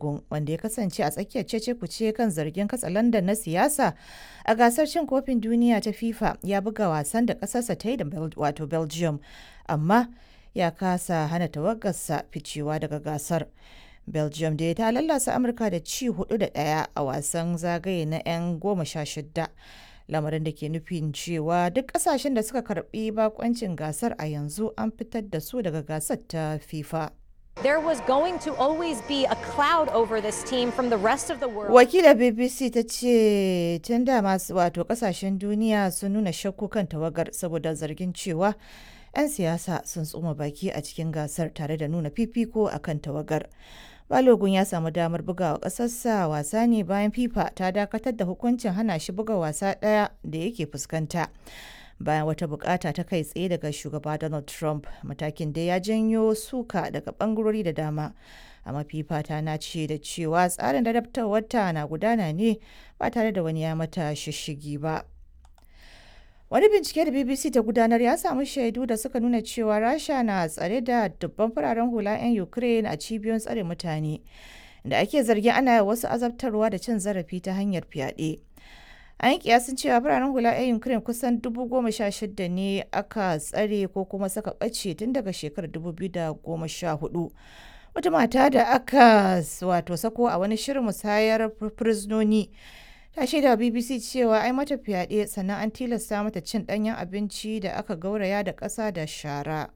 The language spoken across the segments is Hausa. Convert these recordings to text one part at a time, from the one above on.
Balogun wanda ya kasance a tsakiyar cece-kuce kan zargin katsalandan na siyasa a gasar cin kofin duniya ta FIFA ya buga wasan da ƙasarsa ta yi da wato Belgium, amma ya kasa hana tawagarsa ficewa daga gasar. Belgium dai ta lallasa Amurka da ci 4-1 a wasan zagaye na 'yan 16, lamarin da ke nufin cewa duk ƙasashen da suka karbi bakoncin gasar a yanzu an fitar da su daga gasar ta FIFA. There was going to always be a cloud over this team from the rest of the world. Wakilar BBC ta ce tun da masu wato kasashen duniya sun nuna shakku kan tawagar saboda zargin cewa 'yan siyasa sun tsoma baki a cikin gasar tare da nuna fifiko a kan tawagar. Balogun ya samu damar bugawa ƙasarsa wasa ne bayan FIFA ta dakatar da hukuncin hana shi buga wasa ɗaya da yake fuskanta. Bayan wata bukata ta kai tsaye daga shugaba Donald Trump, matakin da ya janyo suka daga bangarori da dama. Amma FIFA ta nace da cewa tsarin ladabtarwarta na gudana ne ba tare da wani ya mata shishigi ba. Wani bincike da BBC ta gudanar ya samu shaidu da suka nuna cewa Rasha na tsare da dubban fararen hula 'yan Ukraine a cibiyoyin tsare mutane, da ake zargin ana wasu azabtarwa da cin zarafi ta hanyar fyaɗe. An yi kiyasin cewa fararen hula 'yan Ukraine kusan 16,000 ne aka tsare ko kuma suka ɓace tun daga shekarar 2014. Wata mata da aka sako a wani shirin musayar fursunoni ta shaida BBC cewa ai mata fyaɗe sannan an tilasta mata cin ɗanyen abinci da aka gauraya da ƙasa da shara.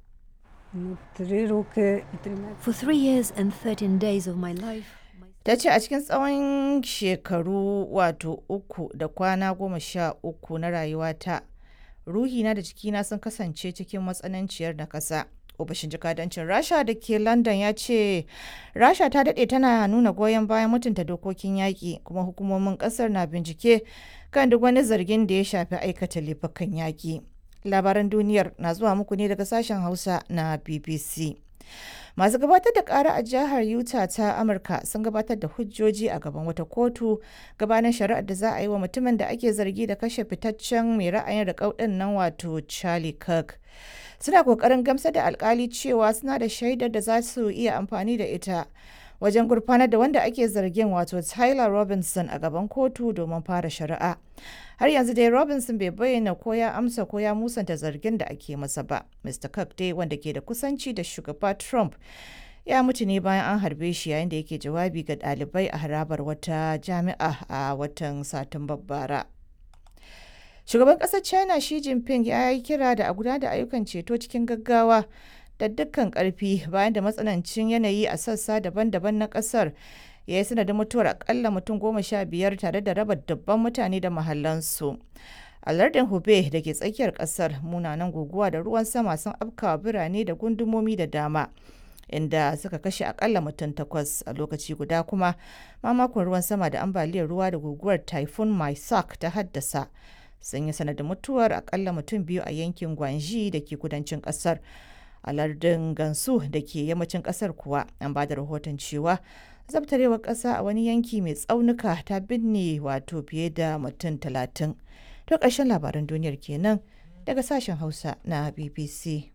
For 3 years and 13 days of my life. Ta ce a cikin tsawon shekaru 3 da kwana 13 na rayuwata, ruhina da jikina sun kasance cikin matsananciyar nakasa. Ofishin jakadancin Rasha da ke London ya ce Rasha ta daɗe tana nuna goyon bayan mutunta dokokin yaƙi, kuma hukumomin ƙasar na bincike kan duk wani zargin da ya shafi aikata laifukan yaƙi. Labaran duniyar na zuwa muku ne daga sashen Hausa na BBC. Masu gabatar da ƙara a jihar Utah ta Amurka sun gabatar da hujjoji a gaban wata kotu gabanin shari'ar da za a yi wa mutumin da ake zargi da kashe fitaccen mai ra'ayin riƙau ɗin nan wato Charlie Kirk. Suna ƙoƙarin gamsar da alkali cewa suna da shaidar da za su iya amfani da ita wajen gurfanar da wanda ake zargin wato Tyler Robinson a gaban kotu domin fara shari'a. Har yanzu dai Robinson bai bayyana ko ya amsa ko ya musanta zargin da ake masa ba. Mr. Kirk dai wanda ke da kusanci da shugaba Trump ya mutu ne bayan an harbe shi yayin da yake jawabi ga ɗalibai a harabar wata jami'a a watan Satumbar bara. Shugaban ƙasar China Xi Jinping ya yi kira da a gudanar da ayyukan ceto cikin gaggawa da dukkan ƙarfi bayan da matsanancin yanayi a sassa daban-daban na ƙasar ya yi sanadin mutuwar akalla mutum 15 tare da raba dubban mutane da mahallansu. A lardin Hubei da ke tsakiyar ƙasar, munanan guguwa da ruwan sama sun afkawa birane da gundumomi da dama, inda suka kashe akalla mutum 8 a lokaci guda kuma mamakon ruwan sama da ambaliyar ruwa da guguwar Typhoon Maisak ta haddasa sun yi sanadin mutuwar akalla mutum 2 a yankin Guangxi da ke kudancin kasar. A lardin Gansu da ke yammacin kasar kuwa an ba da rahoton cewa zabtarewar kasa a wani yanki mai tsaunuka ta binne wato fiye da mutum 30. To ƙarshen labaran duniyar kenan daga sashen Hausa na BBC.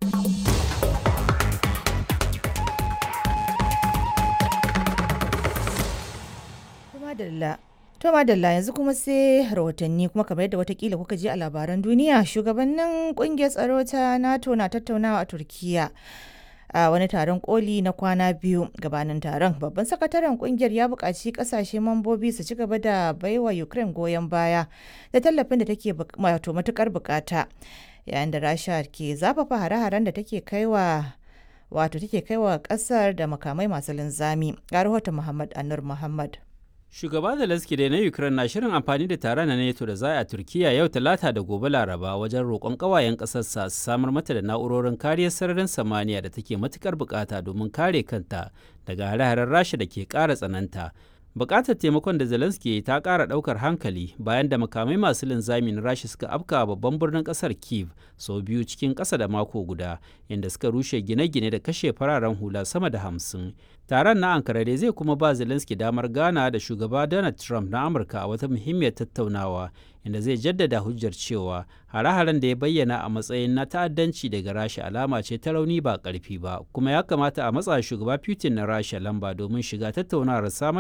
To madalla yanzu kuma sai rahotanni, kuma kamar yadda watakila kuka ji a labaran duniya, shugabannin kungiyar tsaro ta NATO na tattaunawa a Turkiya a wani taron koli na kwana 2. Gabanin taron, babban sakataren kungiyar ya buƙaci ƙasashe mambobi su ci gaba da baiwa Ukraine goyon baya da tallafin da take matukar bukata, yayin da Rasha ke zafafa hare-haren da take kaiwa ƙasar da makamai masu linzami. Ga rahoton Muhammad Anur Muhammad. Shugaba Zelensky dai na Ukraine na shirin amfani da taron na NATO da za a Turkiya yau Talata da gobe Laraba wajen roƙon ƙawayen ƙasarsa su samar mata da na'urorin kariyar sararin samaniya da take matukar bukata domin kare kanta daga hare-haren Rasha da ke ƙara tsananta. Bukatar taimakon da Zelensky ta ƙara ɗaukar hankali bayan da makamai masu linzami na Rasha suka afka babban birnin ƙasar Kyiv sau biyu cikin ƙasa da mako guda, inda suka rushe gine-gine da kashe fararen hula sama da 50. Taron na Ankara dai zai kuma ba Zelensky damar gana da shugaba Donald Trump na Amurka a wata muhimmiyar tattaunawa, inda zai jaddada hujjar cewa hare-haren da ya bayyana a matsayin na ta'addanci daga Rasha alama ce ta rauni ba ƙarfi ba, kuma ya kamata a matsa shugaba Putin na Rasha lamba domin shiga tattaunawar samar